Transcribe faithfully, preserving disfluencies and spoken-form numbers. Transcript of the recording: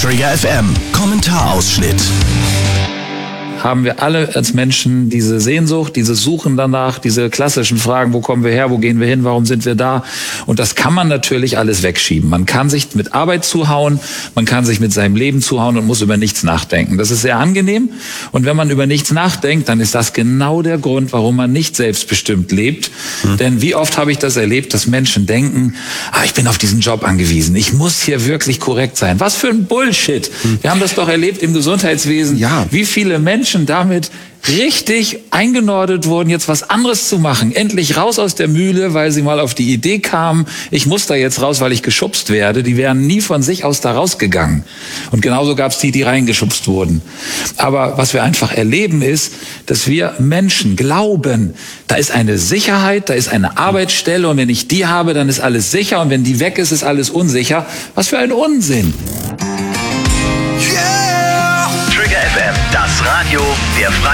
Trigger F M Kommentarausschnitt. Haben wir alle als Menschen diese Sehnsucht, dieses Suchen danach, diese klassischen Fragen, wo kommen wir her, wo gehen wir hin, warum sind wir da? Und das kann man natürlich alles wegschieben. Man kann sich mit Arbeit zuhauen, man kann sich mit seinem Leben zuhauen und muss über nichts nachdenken. Das ist sehr angenehm. Und wenn man über nichts nachdenkt, dann ist das genau der Grund, warum man nicht selbstbestimmt lebt. Hm. Denn wie oft habe ich das erlebt, dass Menschen denken, ah, ich bin auf diesen Job angewiesen, ich muss hier wirklich korrekt sein. Was für ein Bullshit. Hm. Wir haben das doch erlebt im Gesundheitswesen, ja. Wie viele Menschen damit richtig eingenordet wurden, jetzt was anderes zu machen. Endlich raus aus der Mühle, weil sie mal auf die Idee kamen, ich muss da jetzt raus, weil ich geschubst werde. Die wären nie von sich aus da rausgegangen. Und genauso gab es die, die reingeschubst wurden. Aber was wir einfach erleben ist, dass wir Menschen glauben, da ist eine Sicherheit, da ist eine Arbeitsstelle und wenn ich die habe, dann ist alles sicher und wenn die weg ist, ist alles unsicher. Was für ein Unsinn! Das Radio der Freien